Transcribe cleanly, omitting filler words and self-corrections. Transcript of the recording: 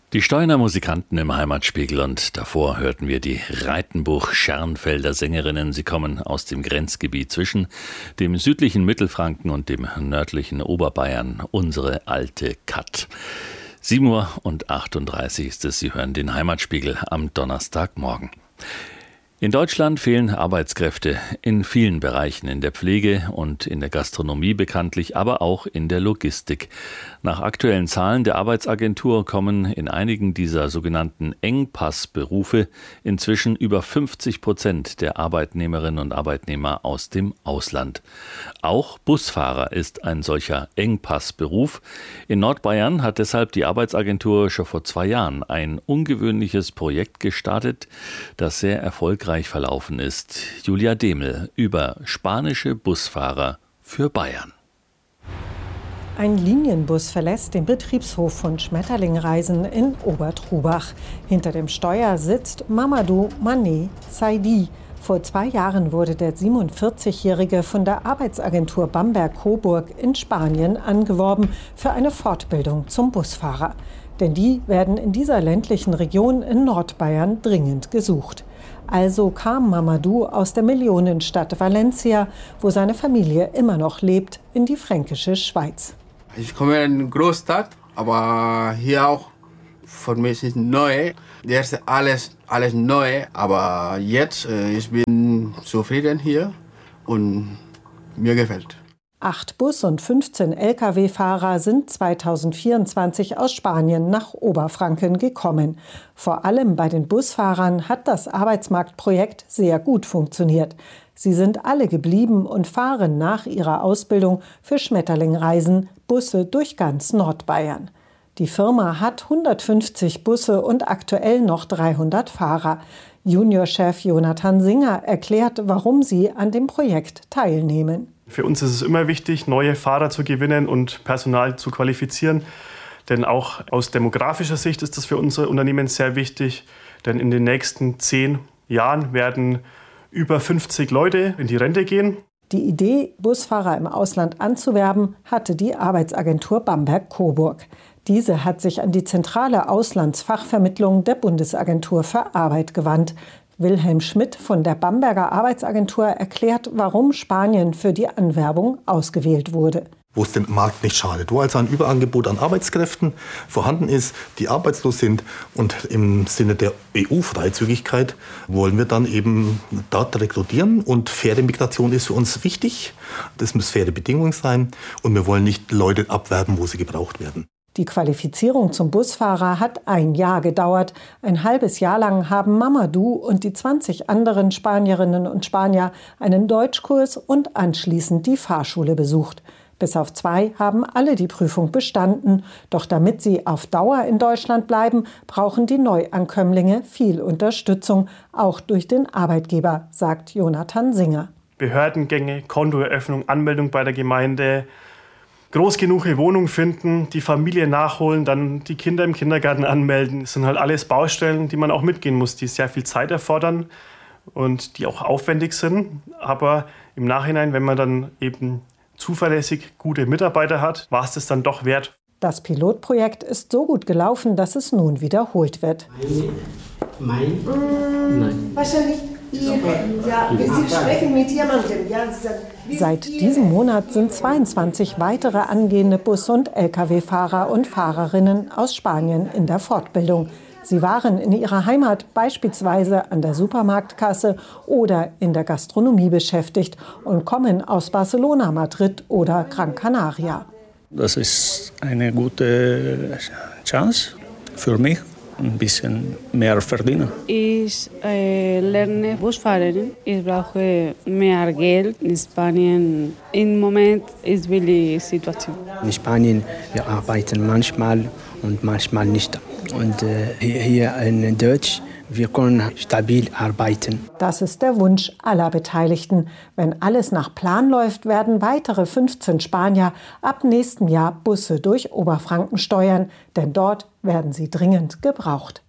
Die Steuner Musikanten im Heimatspiegel und davor hörten wir die Reitenbuch-Schernfelder Sängerinnen. Sie kommen aus dem Grenzgebiet zwischen dem südlichen Mittelfranken und dem nördlichen Oberbayern, unsere alte Katt. 7:38 Uhr ist es. Sie hören den Heimatspiegel am Donnerstagmorgen. In Deutschland fehlen Arbeitskräfte in vielen Bereichen, in der Pflege und in der Gastronomie bekanntlich, aber auch in der Logistik. Nach aktuellen Zahlen der Arbeitsagentur kommen in einigen dieser sogenannten Engpassberufe inzwischen über 50% der Arbeitnehmerinnen und Arbeitnehmer aus dem Ausland. Auch Busfahrer ist ein solcher Engpassberuf. In Nordbayern hat deshalb die Arbeitsagentur schon vor 2 Jahren ein ungewöhnliches Projekt gestartet, das sehr erfolgreich verlaufen ist. Julia Demel über spanische Busfahrer für Bayern. Ein Linienbus verlässt den Betriebshof von Schmetterling Reisen in Obertrubach. Hinter dem Steuer sitzt Mamadou Mané Saidi. Vor 2 Jahren wurde der 47-Jährige von der Arbeitsagentur Bamberg-Coburg in Spanien angeworben für eine Fortbildung zum Busfahrer. Denn die werden in dieser ländlichen Region in Nordbayern dringend gesucht. Also kam Mamadou aus der Millionenstadt Valencia, wo seine Familie immer noch lebt, in die fränkische Schweiz. Ich komme in eine Großstadt, aber hier auch für mich ist neu. Das ist alles neu, aber jetzt ich bin zufrieden hier und mir gefällt. 8 Bus- und 15 Lkw-Fahrer sind 2024 aus Spanien nach Oberfranken gekommen. Vor allem bei den Busfahrern hat das Arbeitsmarktprojekt sehr gut funktioniert. Sie sind alle geblieben und fahren nach ihrer Ausbildung für Schmetterling Reisen Busse durch ganz Nordbayern. Die Firma hat 150 Busse und aktuell noch 300 Fahrer. Juniorchef Jonathan Singer erklärt, warum sie an dem Projekt teilnehmen. Für uns ist es immer wichtig, neue Fahrer zu gewinnen und Personal zu qualifizieren. Denn auch aus demografischer Sicht ist das für unsere Unternehmen sehr wichtig. Denn in den nächsten 10 Jahren werden über 50 Leute in die Rente gehen. Die Idee, Busfahrer im Ausland anzuwerben, hatte die Arbeitsagentur Bamberg-Coburg. Diese hat sich an die zentrale Auslandsfachvermittlung der Bundesagentur für Arbeit gewandt. Wilhelm Schmidt von der Bamberger Arbeitsagentur erklärt, warum Spanien für die Anwerbung ausgewählt wurde. Wo es dem Markt nicht schadet, wo also ein Überangebot an Arbeitskräften vorhanden ist, die arbeitslos sind, und im Sinne der EU-Freizügigkeit wollen wir dann eben dort rekrutieren, und faire Migration ist für uns wichtig. Das müssen faire Bedingungen sein, und wir wollen nicht Leute abwerben, wo sie gebraucht werden. Die Qualifizierung zum Busfahrer hat 1 Jahr gedauert. Ein halbes Jahr lang haben Mamadou und die 20 anderen Spanierinnen und Spanier einen Deutschkurs und anschließend die Fahrschule besucht. Bis auf 2 haben alle die Prüfung bestanden. Doch damit sie auf Dauer in Deutschland bleiben, brauchen die Neuankömmlinge viel Unterstützung, auch durch den Arbeitgeber, sagt Jonathan Singer. Behördengänge, Kontoeröffnung, Anmeldung bei der Gemeinde, groß genug Wohnung finden, die Familie nachholen, dann die Kinder im Kindergarten anmelden. Das sind halt alles Baustellen, die man auch mitgehen muss, die sehr viel Zeit erfordern und die auch aufwendig sind. Aber im Nachhinein, wenn man dann eben zuverlässig gute Mitarbeiter hat, war es das dann doch wert. Das Pilotprojekt ist so gut gelaufen, dass es nun wiederholt wird. Nein. Wahrscheinlich ja, Sie sprechen mit jemandem. Ja, seit diesem Monat sind 22 weitere angehende Bus- und Lkw-Fahrer und Fahrerinnen aus Spanien in der Fortbildung. Sie waren in ihrer Heimat beispielsweise an der Supermarktkasse oder in der Gastronomie beschäftigt und kommen aus Barcelona, Madrid oder Gran Canaria. Das ist eine gute Chance für mich, ein bisschen mehr verdienen. Ich lerne Busfahrerin. Ich brauche mehr Geld in Spanien. Im Moment ist die Situation. In Spanien wir arbeiten manchmal und manchmal nicht. Und hier in Deutsch, wir können stabil arbeiten. Das ist der Wunsch aller Beteiligten. Wenn alles nach Plan läuft, werden weitere 15 Spanier ab nächstem Jahr Busse durch Oberfranken steuern. Denn dort werden sie dringend gebraucht.